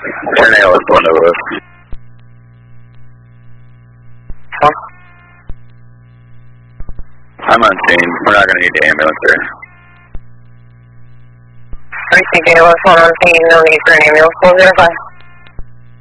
Tornado is one of us. Huh? I'm on scene. We're not going to need the ambulance there. 3CJ was 1 on scene, no need for an ambulance, 405.